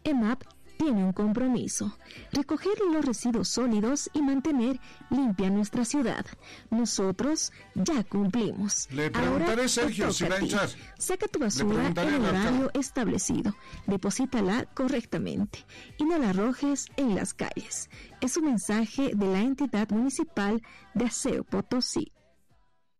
EMAP tiene un compromiso: recoger los residuos sólidos y mantener limpia nuestra ciudad. Nosotros ya cumplimos. Le preguntaré, ahora, Sergio, si va a entrar. Saca tu basura en el horario establecido. Deposítala correctamente y no la arrojes en las calles. Es un mensaje de la entidad municipal de Aseo Potosí.